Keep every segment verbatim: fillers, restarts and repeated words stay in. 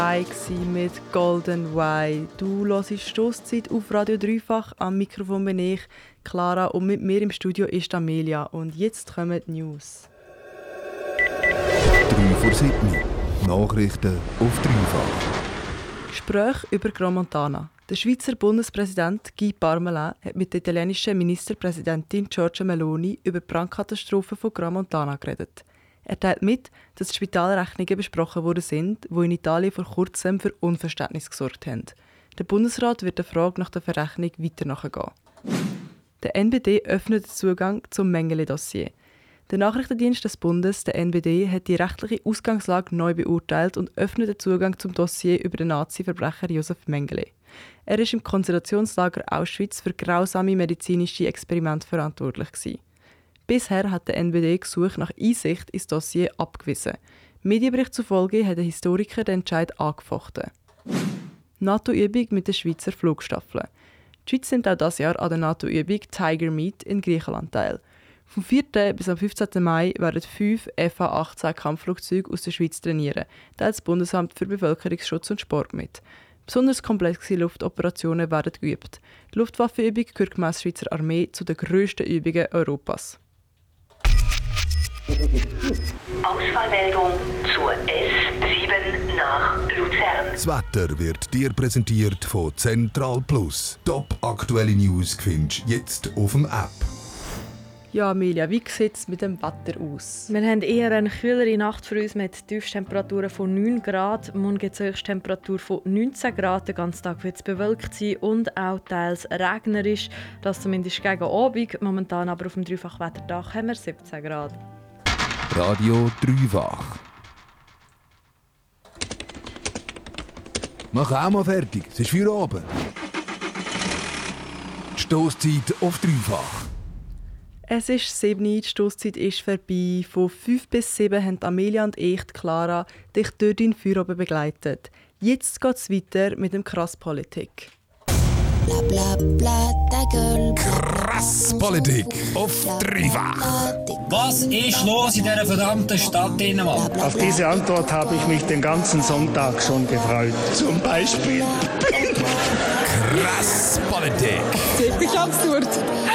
mit Golden Y. Du hörst Stosszeit auf Radio Dreifach. Am Mikrofon bin ich, Clara, und mit mir im Studio ist Amelia. Und jetzt kommen die News. drei vor sieben. Nachrichten auf Dreifach. Gespräch über Gromontana. Der Schweizer Bundespräsident Guy Parmelin hat mit der italienischen Ministerpräsidentin Giorgia Meloni über die Brandkatastrophe von Gromontana geredet. Er teilt mit, dass die Spitalrechnungen besprochen worden sind, die in Italien vor kurzem für Unverständnis gesorgt haben. Der Bundesrat wird der Frage nach der Verrechnung weiter nachgehen. Der N B D öffnet den Zugang zum Mengele-Dossier. Der Nachrichtendienst des Bundes, der N B D, hat die rechtliche Ausgangslage neu beurteilt und öffnet den Zugang zum Dossier über den Nazi-Verbrecher Josef Mengele. Er war im Konzentrationslager Auschwitz für grausame medizinische Experimente verantwortlich gewesen. Bisher hat der N B D Gesuch nach Einsicht ins Dossier abgewiesen. Medienbericht zufolge hat der Historiker den Entscheid angefochten. NATO-Übung mit der Schweizer Flugstaffel. Die Schweiz nimmt auch dieses Jahr an der NATO-Übung Tiger Meet in Griechenland teil. Vom vierten bis am fünfzehnten Mai werden fünf F A achtzehn Kampfflugzeuge aus der Schweiz trainieren, teilt das Bundesamt für Bevölkerungsschutz und Sport mit. Besonders komplexe Luftoperationen werden geübt. Die Luftwaffenübung gehört gemäss Schweizer Armee zu den grössten Übungen Europas. Ausfallmeldung zur S sieben nach Luzern. Das Wetter wird dir präsentiert von Central Plus. Top aktuelle News findest du jetzt auf dem App. Ja, Amelia, wie sieht es mit dem Wetter aus? Wir haben eher eine kühlere Nacht für uns mit Tiefstemperaturen von neun Grad. Morgen gibt es eine Höchsttemperatur von neunzehn Grad. Den ganzen Tag wird es bewölkt sein und auch teils regnerisch. Das zumindest gegen Abend. Momentan aber auf dem Dreifachwetterdach haben wir siebzehn Grad. Radio Dreifach. Mach auch mal fertig, es ist Feierabend. Stosszeit auf Dreifach. Es ist sieben Uhr, die Stosszeit ist vorbei. Von fünf bis sieben haben Amelia und ich, Clara, dich durch deinen Feierabend begleitet. Jetzt geht es weiter mit dem Krasspolitik. Bla bla bla, ta gueule. Krasspolitik auf Dreifach. Was ist los in dieser verdammten Stadt, Mann? Auf diese Antwort habe ich mich den ganzen Sonntag schon gefreut. Zum Beispiel. Krasspolitik. Ziemlich absurd.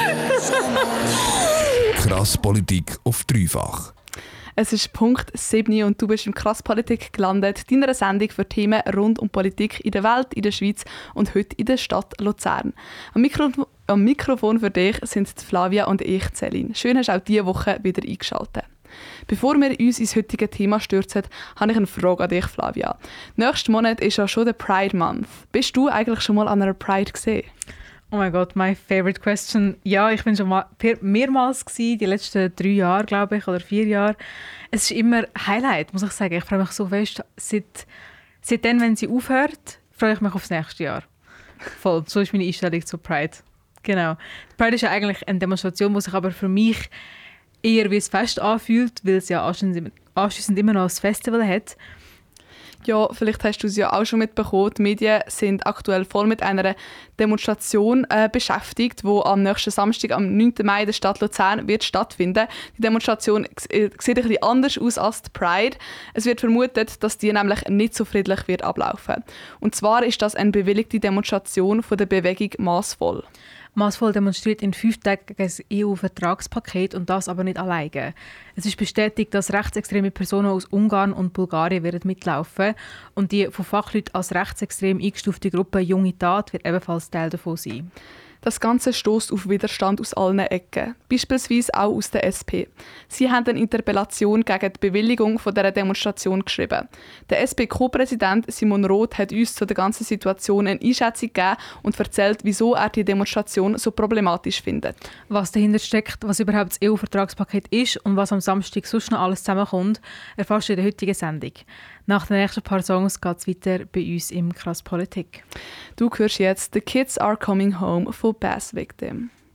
Krasspolitik auf Dreifach. Es ist Punkt sieben und du bist im Krasspolitik gelandet, deiner Sendung für Themen rund um Politik in der Welt, in der Schweiz und heute in der Stadt Luzern. Am, Mikro am Mikrofon für dich sind Flavia und ich, Celine. Schön, hast du auch diese Woche wieder eingeschaltet. Bevor wir uns ins heutige Thema stürzen, habe ich eine Frage an dich, Flavia. Nächsten Monat ist ja schon der Pride Month. Bist du eigentlich schon mal an einer Pride gesehen? Oh mein Gott, my favorite question. Ja, ich bin schon mal mehrmals gewesen, die letzten drei Jahre, glaube ich, oder vier Jahre. Es ist immer Highlight, muss ich sagen. Ich freue mich so fest. Seit, seitdem, wenn sie aufhört, freue ich mich aufs nächste Jahr. Voll, so ist meine Einstellung zu Pride. Genau. Pride ist ja eigentlich eine Demonstration, die sich aber für mich eher wie ein Fest anfühlt, weil es ja anschliessend immer noch ein Festival hat. Ja, vielleicht hast du es ja auch schon mitbekommen. Die Medien sind aktuell voll mit einer Demonstration äh, beschäftigt, die am nächsten Samstag, am neunten Mai in der Stadt Luzern wird stattfinden. Die Demonstration äh, sieht ein bisschen anders aus als die Pride. Es wird vermutet, dass die nämlich nicht so friedlich wird ablaufen. Und zwar ist das eine bewilligte Demonstration von der Bewegung Massvoll. Massvoll demonstriert in fünf Tagen gegen das E U-Vertragspaket und das aber nicht alleine. Es ist bestätigt, dass rechtsextreme Personen aus Ungarn und Bulgarien werden mitlaufen und die von Fachleuten als rechtsextrem eingestufte Gruppe Junge Tat wird ebenfalls Teil davon sein. Das Ganze stößt auf Widerstand aus allen Ecken, beispielsweise auch aus der S P. Sie haben eine Interpellation gegen die Bewilligung von dieser Demonstration geschrieben. Der S P-Co-Präsident Simon Roth hat uns zu der ganzen Situation eine Einschätzung gegeben und erzählt, wieso er die Demonstration so problematisch findet. Was dahinter steckt, was überhaupt das E U-Vertragspaket ist und was am Samstag sonst noch alles zusammenkommt, erfährst du in der heutigen Sendung. Nach den nächsten paar Songs geht es weiter bei uns im Krasspolitik. Du hörst jetzt «The Kids Are Coming Home» von Bass Victim.